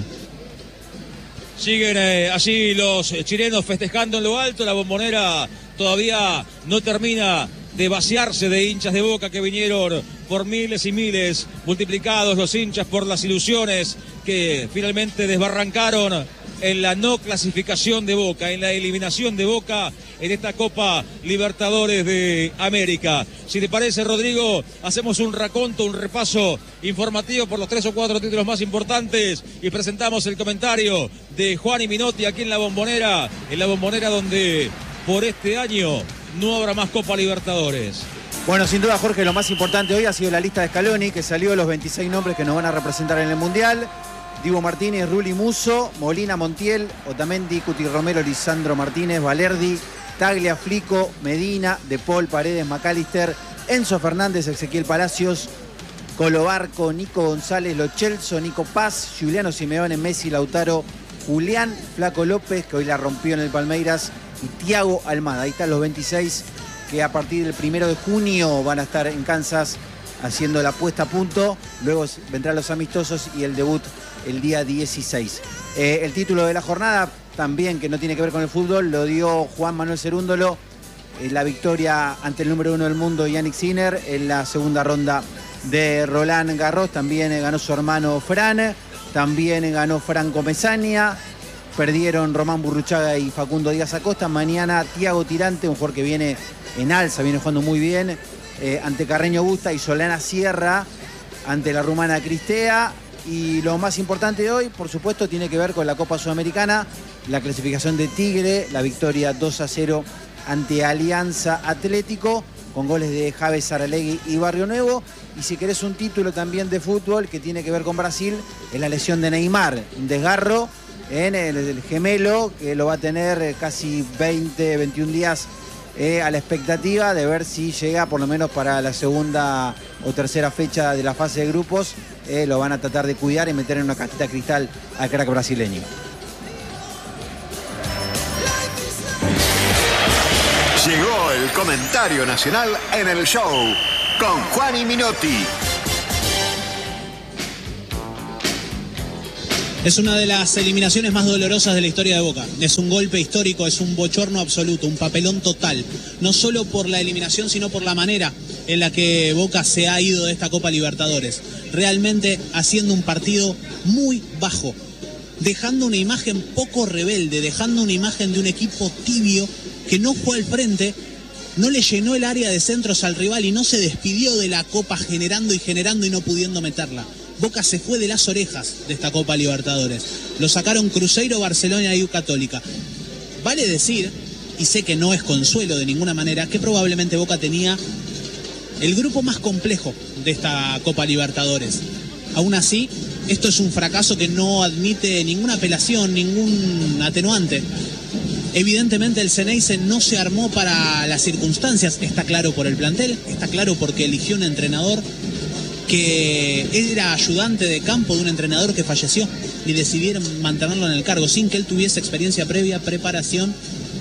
Siguen eh, allí los chilenos festejando en lo alto, la Bombonera todavía no termina de vaciarse de hinchas de Boca que vinieron por miles y miles, multiplicados los hinchas por las ilusiones que finalmente desbarrancaron en la no clasificación de Boca, en la eliminación de Boca en esta Copa Libertadores de América. Si te parece, Rodrigo, hacemos un raconto, un repaso informativo por los tres o cuatro títulos más importantes y presentamos el comentario de Juan y Minotti aquí en la Bombonera, en la Bombonera donde por este año no habrá más Copa Libertadores. Bueno, sin duda, Jorge, lo más importante hoy ha sido la lista de Scaloni, que salió de los veintiséis nombres que nos van a representar en el Mundial. Dibu Martínez, Rulli Musso, Molina Montiel, Otamendi, Cuti Romero, Lisandro Martínez, Valerdi, Taglia, Flico, Medina, De Paul, Paredes, McAllister, Enzo Fernández, Ezequiel Palacios, Colo Barco, Nico González, Lo Celso, Nico Paz, Juliano Simeone, Messi, Lautaro, Julián Flaco López, que hoy la rompió en el Palmeiras, y Thiago Almada. Ahí están los veintiséis que a partir del primero de junio van a estar en Kansas haciendo la puesta a punto. Luego vendrán los amistosos y el debut el día dieciséis. Eh, el título de la jornada, también que no tiene que ver con el fútbol, lo dio Juan Manuel Cerúndolo. Eh, la victoria ante el número uno del mundo, Yannick Sinner, en la segunda ronda de Roland Garros. También eh, ganó su hermano Fran. También eh, ganó Franco Mesaña. Perdieron Román Burruchaga y Facundo Díaz Acosta. Mañana Tiago Tirante, un jugador que viene en alza, viene jugando muy bien, eh, ante Carreño Busta, y Solana Sierra ante la rumana Cristea. Y lo más importante de hoy, por supuesto, tiene que ver con la Copa Sudamericana, la clasificación de Tigre, la victoria dos a cero ante Alianza Atlético. con goles de Javes Saralegui y Barrio Nuevo. Y si querés un título también de fútbol que tiene que ver con Brasil, es la lesión de Neymar, un desgarro en el, el gemelo, que lo va a tener casi veinte, veintiún días eh, a la expectativa de ver si llega por lo menos para la segunda o tercera fecha de la fase de grupos. Eh, lo van a tratar de cuidar y meter en una cajita de cristal al crack brasileño. Llegó el comentario nacional en el show con Juan y Minotti. Es una de las eliminaciones más dolorosas de la historia de Boca. Es un golpe histórico, es un bochorno absoluto, un papelón total. No solo por la eliminación, sino por la manera en la que Boca se ha ido de esta Copa Libertadores. Realmente haciendo un partido muy bajo, dejando una imagen poco rebelde, dejando una imagen de un equipo tibio que no fue al frente, no le llenó el área de centros al rival y no se despidió de la Copa generando y generando y no pudiendo meterla. Boca se fue de las orejas de esta Copa Libertadores. Lo sacaron Cruzeiro, Barcelona y U Católica. Vale decir, y sé que no es consuelo de ninguna manera, que probablemente Boca tenía el grupo más complejo de esta Copa Libertadores. Aún así, esto es un fracaso que no admite ninguna apelación, ningún atenuante. Evidentemente el Xeneize no se armó para las circunstancias, está claro por el plantel, está claro porque eligió un entrenador que era ayudante de campo de un entrenador que falleció y decidieron mantenerlo en el cargo sin que él tuviese experiencia previa, preparación,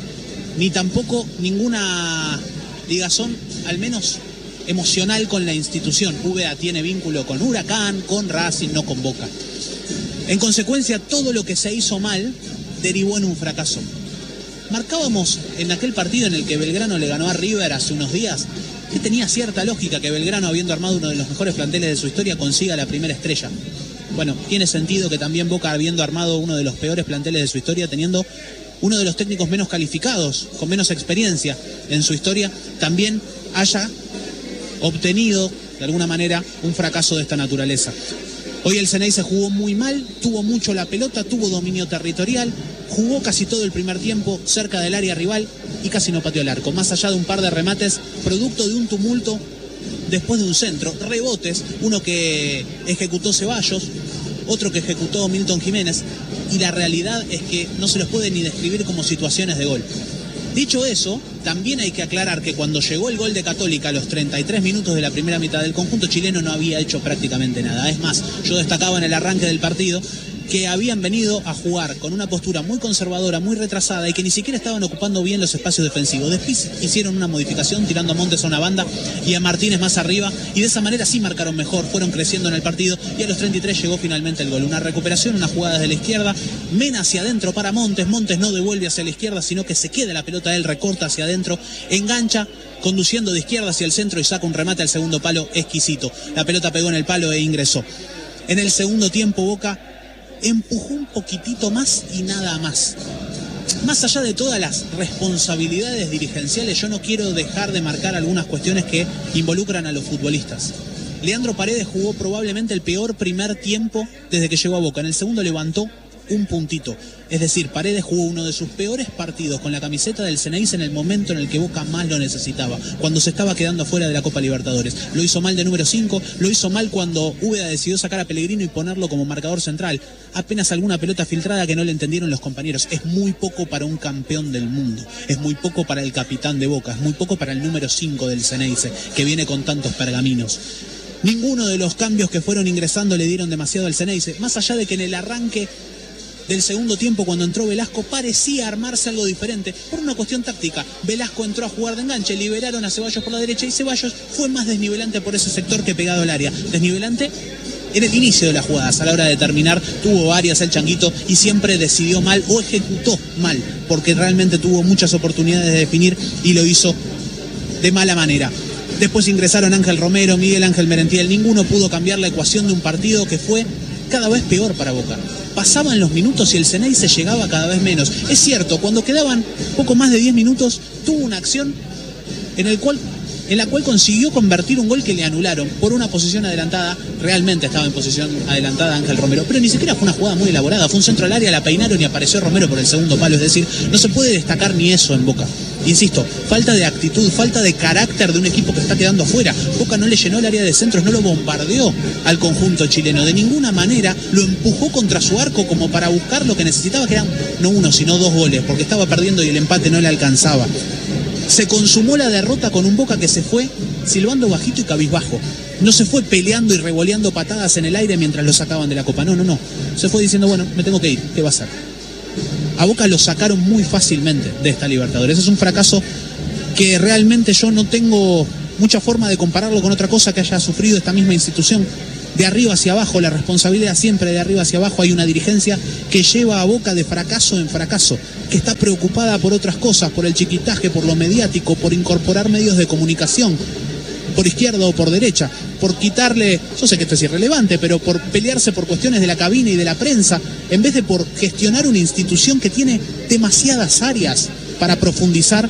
ni tampoco ninguna ligazón, al menos emocional, con la institución. V A tiene vínculo con Huracán, con Racing, no con Boca. En consecuencia, todo lo que se hizo mal derivó en un fracaso. Marcábamos en aquel partido en el que Belgrano le ganó a River hace unos días que tenía cierta lógica que Belgrano, habiendo armado uno de los mejores planteles de su historia, consiga la primera estrella. Bueno, tiene sentido que también Boca, habiendo armado uno de los peores planteles de su historia, teniendo uno de los técnicos menos calificados, con menos experiencia en su historia, también haya obtenido de alguna manera un fracaso de esta naturaleza. Hoy el Xeneize jugó muy mal, tuvo mucho la pelota, tuvo dominio territorial, jugó casi todo el primer tiempo cerca del área rival y casi no pateó el arco, más allá de un par de remates producto de un tumulto después de un centro, rebotes, uno que ejecutó Ceballos, otro que ejecutó Milton Jiménez, y la realidad es que no se los puede ni describir como situaciones de gol. Dicho eso, también hay que aclarar que cuando llegó el gol de Católica a los treinta y tres minutos de la primera mitad, del conjunto chileno no había hecho prácticamente nada. Es más, yo destacaba en el arranque del partido que habían venido a jugar con una postura muy conservadora, muy retrasada, y que ni siquiera estaban ocupando bien los espacios defensivos. Después hicieron una modificación tirando a Montes a una banda y a Martínez más arriba, y de esa manera sí marcaron mejor, fueron creciendo en el partido, y a los treinta y tres llegó finalmente el gol. Una recuperación, una jugada desde la izquierda, Mena hacia adentro para Montes, Montes no devuelve hacia la izquierda, sino que se queda la pelota, él recorta hacia adentro, engancha, conduciendo de izquierda hacia el centro y saca un remate al segundo palo exquisito. La pelota pegó en el palo e ingresó. En el segundo tiempo Boca empujó un poquitito más y nada más. Más allá de todas las responsabilidades dirigenciales, yo no quiero dejar de marcar algunas cuestiones que involucran a los futbolistas. Leandro Paredes jugó probablemente el peor primer tiempo desde que llegó a Boca. En el segundo levantó un puntito. Es decir, Paredes jugó uno de sus peores partidos con la camiseta del Xeneize en el momento en el que Boca más lo necesitaba, cuando se estaba quedando fuera de la Copa Libertadores. Lo hizo mal de número cinco, lo hizo mal cuando Úbeda decidió sacar a Pellegrino y ponerlo como marcador central. Apenas alguna pelota filtrada que no le entendieron los compañeros. Es muy poco para un campeón del mundo, es muy poco para el capitán de Boca, es muy poco para el número cinco del Xeneize, que viene con tantos pergaminos. Ninguno de los cambios que fueron ingresando le dieron demasiado al Xeneize, más allá de que en el arranque del segundo tiempo, cuando entró Velasco, parecía armarse algo diferente por una cuestión táctica. Velasco entró a jugar de enganche, liberaron a Ceballos por la derecha y Ceballos fue más desnivelante por ese sector que pegado al área. Desnivelante en el inicio de las jugadas, a la hora de terminar tuvo varias el Changuito y siempre decidió mal o ejecutó mal, porque realmente tuvo muchas oportunidades de definir y lo hizo de mala manera. Después ingresaron Ángel Romero, Miguel Ángel Merentiel, ninguno pudo cambiar la ecuación de un partido que fue cada vez peor para Boca. Pasaban los minutos y el Xeneize llegaba cada vez menos. Es cierto, cuando quedaban poco más de diez minutos, tuvo una acción en la cual en la cual consiguió convertir un gol que le anularon por una posición adelantada. Realmente estaba en posición adelantada Ángel Romero, pero ni siquiera fue una jugada muy elaborada, fue un centro al área, la peinaron y apareció Romero por el segundo palo. Es decir, no se puede destacar ni eso en Boca. Insisto, falta de actitud, falta de carácter de un equipo que está quedando afuera. Boca no le llenó el área de centros, no lo bombardeó al conjunto chileno, de ninguna manera lo empujó contra su arco como para buscar lo que necesitaba, que eran no uno sino dos goles, porque estaba perdiendo y el empate no le alcanzaba. Se consumó la derrota con un Boca que se fue silbando bajito y cabizbajo. No se fue peleando y revoleando patadas en el aire mientras lo sacaban de la Copa. No, no, no. Se fue diciendo, bueno, me tengo que ir. ¿Qué va a hacer? A Boca lo sacaron muy fácilmente de esta Libertadores. Es un fracaso que realmente yo no tengo mucha forma de compararlo con otra cosa que haya sufrido esta misma institución. De arriba hacia abajo, la responsabilidad siempre de arriba hacia abajo. Hay una dirigencia que lleva a Boca de fracaso en fracaso, que está preocupada por otras cosas, por el chiquitaje, por lo mediático, por incorporar medios de comunicación, por izquierda o por derecha, por quitarle, yo sé que esto es irrelevante, pero por pelearse por cuestiones de la cabina y de la prensa, en vez de por gestionar una institución que tiene demasiadas áreas para profundizar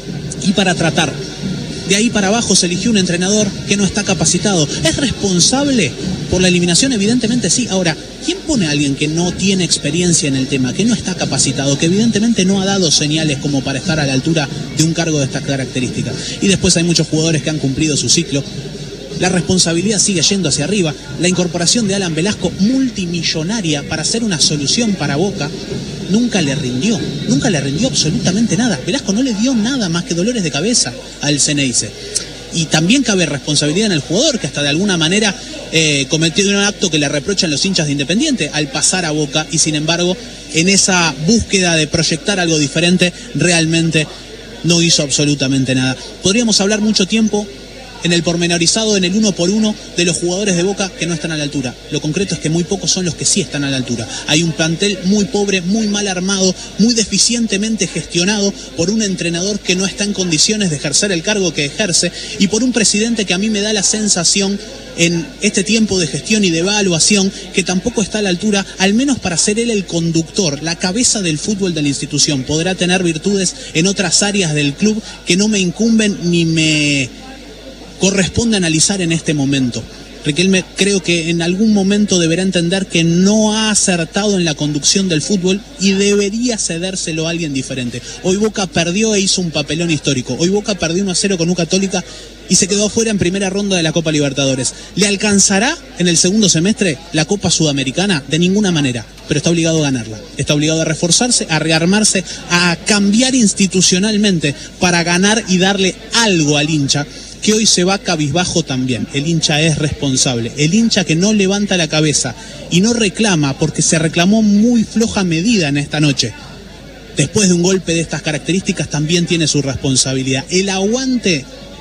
y para tratar. De ahí para abajo se eligió un entrenador que no está capacitado. ¿Es responsable por la eliminación? Evidentemente sí. Ahora, ¿quién pone a alguien que no tiene experiencia en el tema, que no está capacitado, que evidentemente no ha dado señales como para estar a la altura de un cargo de estas características? Y después hay muchos jugadores que han cumplido su ciclo. La responsabilidad sigue yendo hacia arriba. La incorporación de Alan Velasco, multimillonaria, para hacer una solución para Boca, nunca le rindió. Nunca le rindió absolutamente nada. Velasco no le dio nada más que dolores de cabeza al Ceneice. Y también cabe responsabilidad en el jugador, que hasta de alguna manera eh, cometió un acto que le reprochan los hinchas de Independiente al pasar a Boca, y sin embargo, en esa búsqueda de proyectar algo diferente, realmente no hizo absolutamente nada. Podríamos hablar mucho tiempo en el pormenorizado, en el uno por uno de los jugadores de Boca que no están a la altura. Lo concreto es que muy pocos son los que sí están a la altura. Hay un plantel muy pobre, muy mal armado, muy deficientemente gestionado por un entrenador que no está en condiciones de ejercer el cargo que ejerce, y por un presidente que a mí me da la sensación en este tiempo de gestión y de evaluación que tampoco está a la altura, al menos para ser él el conductor, la cabeza del fútbol de la institución. Podrá tener virtudes en otras áreas del club que no me incumben ni me corresponde analizar en este momento. Riquelme creo que en algún momento deberá entender que no ha acertado en la conducción del fútbol y debería cedérselo a alguien diferente. Hoy Boca perdió e hizo un papelón histórico. Hoy Boca perdió uno a cero con U Católica y se quedó afuera en primera ronda de la Copa Libertadores. ¿Le alcanzará en el segundo semestre la Copa Sudamericana? De ninguna manera, pero está obligado a ganarla. Está obligado a reforzarse, a rearmarse, a cambiar institucionalmente para ganar y darle algo al hincha, que hoy se va cabizbajo también. El hincha es responsable. El hincha que no levanta la cabeza y no reclama, porque se reclamó muy floja medida en esta noche, después de un golpe de estas características, también tiene su responsabilidad. El aguante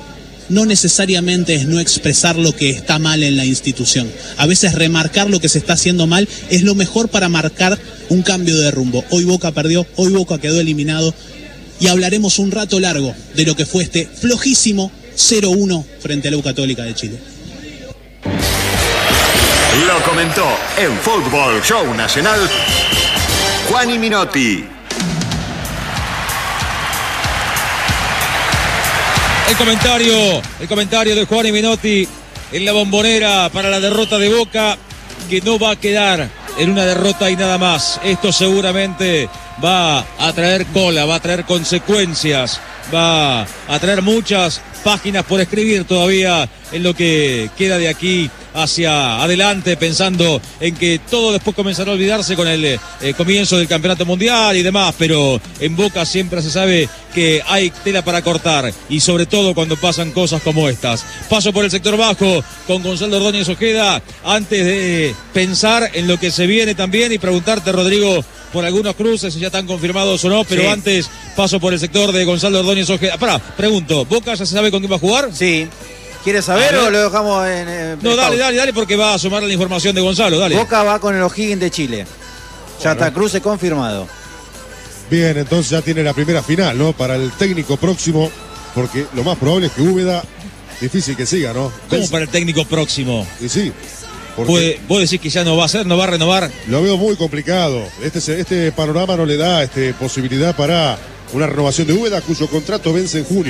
no necesariamente es no expresar lo que está mal en la institución. A veces remarcar lo que se está haciendo mal es lo mejor para marcar un cambio de rumbo. Hoy Boca perdió, hoy Boca quedó eliminado, y hablaremos un rato largo de lo que fue este flojísimo cero uno frente a la U Católica de Chile. Lo comentó en Fútbol Show Nacional Juani Minotti. El comentario, el comentario de Juani Minotti en la bombonera para la derrota de Boca, que no va a quedar en una derrota y nada más. Esto seguramente va a traer cola, va a traer consecuencias, va a traer muchas páginas por escribir todavía en lo que queda de aquí hacia adelante, pensando en que todo después comenzará a olvidarse con el eh, comienzo del campeonato mundial y demás, pero en Boca siempre se sabe que hay tela para cortar, y sobre todo cuando pasan cosas como estas. Paso por el sector bajo con Gonzalo Ordóñez Ojeda, antes de pensar en lo que se viene también y preguntarte, Rodrigo, por algunos cruces, si ya están confirmados o no, pero sí. Antes paso por el sector de Gonzalo Ordóñez Ojeda. Pará, pregunto, ¿Boca ya se sabe con quién va a jugar? Sí. ¿Quieres saber o lo dejamos en...? en no, dale, dale, dale, porque va a sumar la información de Gonzalo, dale. Boca va con el O'Higgins de Chile. Ya bueno. Está cruce confirmado. Bien, entonces ya tiene la primera final, ¿no? Para el técnico próximo, porque lo más probable es que Úbeda, difícil que siga, ¿no? ¿Cómo ¿Ves? Para el técnico próximo? Y sí. Porque ¿Vos decís que ya no va a ser, no va a renovar? Lo veo muy complicado. Este, este panorama no le da este, posibilidad para una renovación de Úbeda, cuyo contrato vence en junio.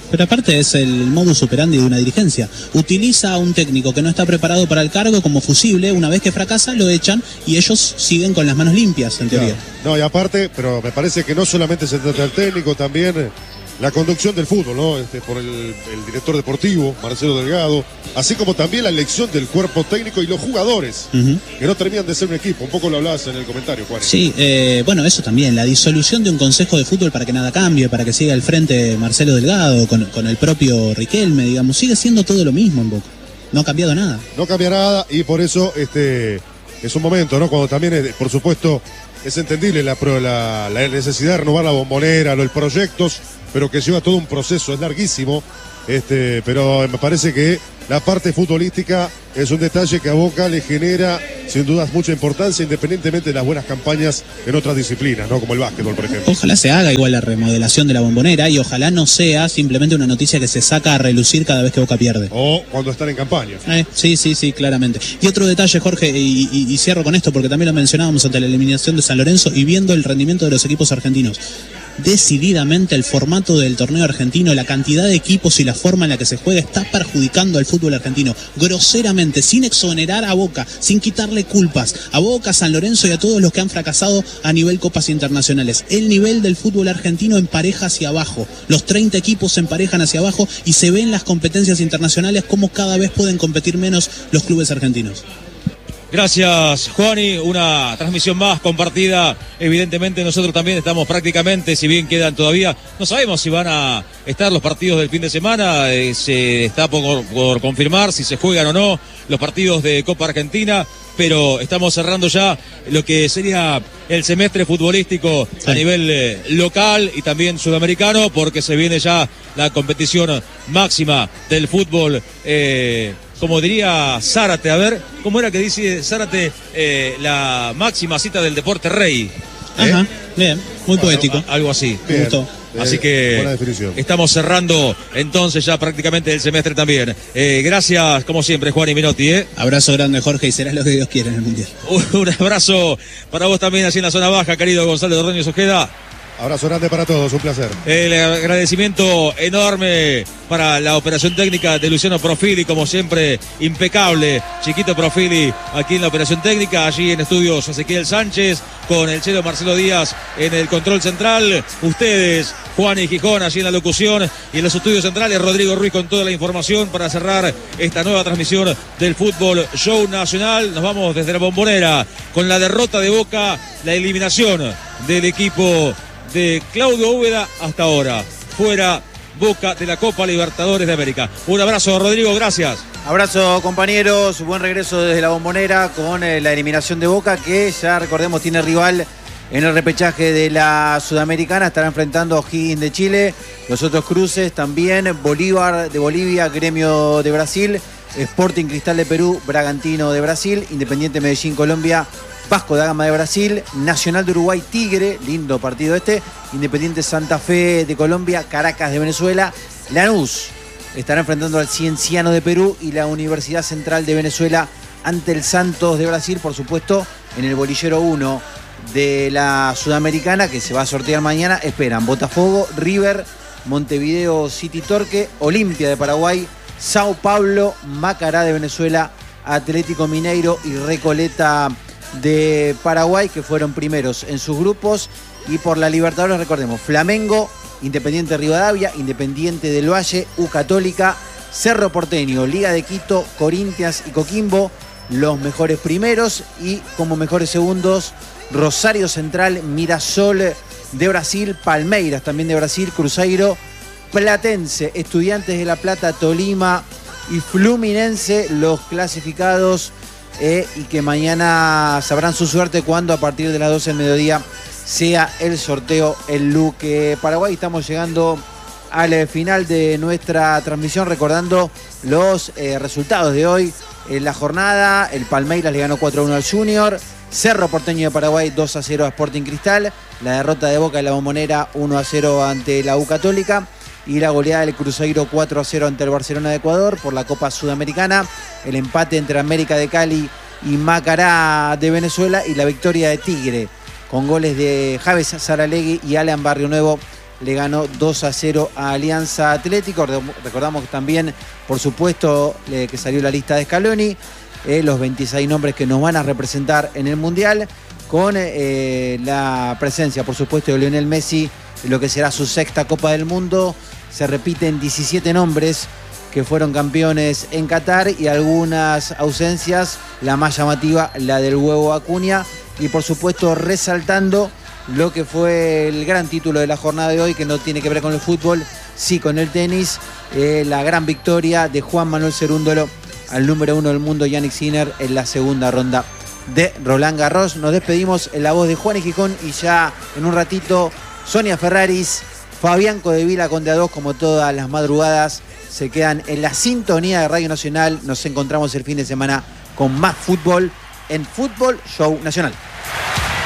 Pero aparte es el modus operandi de una dirigencia. Utiliza a un técnico que no está preparado para el cargo como fusible, una vez que fracasa lo echan y ellos siguen con las manos limpias, en teoría. No, y aparte, pero me parece que no solamente se trata del técnico, también eh, la conducción del fútbol, ¿no? Este, por el, el director deportivo, Marcelo Delgado, así como también la elección del cuerpo técnico y los jugadores, uh-huh. que no terminan de ser un equipo. Un poco lo hablabas en el comentario, Juan. Sí, eh, bueno, eso también, la disolución de un consejo de fútbol para que nada cambie, para que siga al frente Marcelo Delgado, con, con el propio Riquelme, digamos, sigue siendo todo lo mismo en Boca. No ha cambiado nada. No cambia nada y por eso este es un momento, ¿no? Cuando también, es, por supuesto, es entendible la, la, la necesidad de renovar la Bombonera, los proyectos, pero que lleva todo un proceso, es larguísimo, este, pero me parece que la parte futbolística es un detalle que a Boca le genera, sin dudas, mucha importancia, independientemente de las buenas campañas en otras disciplinas, ¿no? Como el básquetbol, por ejemplo. Ojalá se haga igual la remodelación de la Bombonera y ojalá no sea simplemente una noticia que se saca a relucir cada vez que Boca pierde. O cuando están en campaña. Eh, sí, sí, sí, claramente. Y otro detalle, Jorge, y, y, y cierro con esto porque también lo mencionábamos ante la eliminación de San Lorenzo y viendo el rendimiento de los equipos argentinos. Decididamente el formato del torneo argentino, la cantidad de equipos y la forma en la que se juega está perjudicando al fútbol argentino, groseramente, sin exonerar a Boca, sin quitarle culpas a Boca, San Lorenzo y a todos los que han fracasado a nivel copas internacionales. El nivel del fútbol argentino empareja hacia abajo, los treinta equipos se emparejan hacia abajo y se ven las competencias internacionales como cada vez pueden competir menos los clubes argentinos. Gracias, Juani, una transmisión más compartida. Evidentemente nosotros también estamos prácticamente, si bien quedan todavía, no sabemos si van a estar los partidos del fin de semana, eh, se está por, por confirmar si se juegan o no los partidos de Copa Argentina, pero estamos cerrando ya lo que sería el semestre futbolístico sí. a nivel eh, local y también sudamericano, porque se viene ya la competición máxima del fútbol eh, como diría Zárate, a ver, ¿cómo era que dice Zárate eh, la máxima cita del deporte rey? ¿Eh? Ajá, bien, muy poético. Algo, algo así. Bien. Me gustó. Así que estamos cerrando entonces ya prácticamente el semestre también. Eh, gracias, como siempre, Juan y Minotti. ¿eh? Abrazo grande, Jorge, y serás lo que Dios quiera en el Mundial. Un abrazo para vos también, así en la zona baja, querido Gonzalo Ordóñez Ojeda. Abrazo grande para todos, un placer. El agradecimiento enorme para la operación técnica de Luciano Profili, como siempre, impecable. Chiquito Profili aquí en la operación técnica, allí en estudios Ezequiel Sánchez, con el chelo Marcelo Díaz en el control central. Ustedes, Juan y Gijón, allí en la locución, y en los estudios centrales, Rodrigo Ruiz con toda la información para cerrar esta nueva transmisión del Fútbol Show Nacional. Nos vamos desde la Bombonera con la derrota de Boca, la eliminación del equipo de Claudio Úbeda hasta ahora. Fuera Boca de la Copa Libertadores de América. Un abrazo, Rodrigo, gracias. Abrazo, compañeros, buen regreso desde la Bombonera con eh, la eliminación de Boca, que ya recordemos tiene rival en el repechaje de la Sudamericana. Estará enfrentando a O'Higgins de Chile. Los otros cruces también: Bolívar de Bolivia, Gremio de Brasil, Sporting Cristal de Perú, Bragantino de Brasil, Independiente Medellín Colombia, Vasco da Gama de Brasil, Nacional de Uruguay Tigre, lindo partido este, Independiente Santa Fe de Colombia, Caracas de Venezuela, Lanús estará enfrentando al Cienciano de Perú y la Universidad Central de Venezuela ante el Santos de Brasil, por supuesto, en el bolillero uno de la Sudamericana, que se va a sortear mañana. Esperan Botafogo, River, Montevideo City Torque, Olimpia de Paraguay, Sao Paulo, Macará de Venezuela, Atlético Mineiro y Recoleta de Paraguay, que fueron primeros en sus grupos. Y por la Libertadores, recordemos, Flamengo, Independiente Rivadavia, Independiente del Valle, U Católica, Cerro Porteño, Liga de Quito, Corinthians y Coquimbo, los mejores primeros, y como mejores segundos, Rosario Central, Mirasol de Brasil, Palmeiras también de Brasil, Cruzeiro, Platense, Estudiantes de La Plata, Tolima y Fluminense, los clasificados. Eh, y que mañana sabrán su suerte cuando a partir de las doce del mediodía sea el sorteo en Luque, Paraguay. Estamos llegando al final de nuestra transmisión, recordando los eh, resultados de hoy en la jornada. El Palmeiras le ganó cuatro a uno al Junior, Cerro Porteño de Paraguay dos a cero a Sporting Cristal, la derrota de Boca de la Bombonera uno a cero ante la U Católica, y la goleada del Cruzeiro cuatro a cero ante el Barcelona de Ecuador por la Copa Sudamericana, el empate entre América de Cali y Macará de Venezuela, y la victoria de Tigre con goles de Javes Saralegui y Alan Barrio Nuevo le ganó dos a cero a Alianza Atlético. Recordamos también, por supuesto, que salió la lista de Scaloni, eh, los veintiséis nombres que nos van a representar en el Mundial, con eh, la presencia, por supuesto, de Lionel Messi, en lo que será su sexta Copa del Mundo. Se repiten diecisiete nombres que fueron campeones en Qatar y algunas ausencias, la más llamativa, la del Huevo Acuña, y por supuesto resaltando lo que fue el gran título de la jornada de hoy, que no tiene que ver con el fútbol, sí con el tenis, eh, la gran victoria de Juan Manuel Cerúndolo al número uno del mundo, Jannik Sinner, en la segunda ronda de Roland Garros. Nos despedimos en la voz de Juan Gijón y ya en un ratito Sonia Ferraris, Fabián Codevila con De A dos, como todas las madrugadas, se quedan en la sintonía de Radio Nacional. Nos encontramos el fin de semana con más fútbol en Fútbol Show Nacional.